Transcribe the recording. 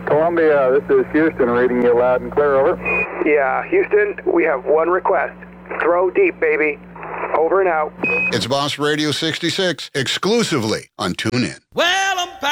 Columbia, this is Houston, reading you loud and clear, over. Yeah, Houston, we have one request. Throw deep, baby. Over and out. It's Boss Radio 66, exclusively on TuneIn. Well, I'm back.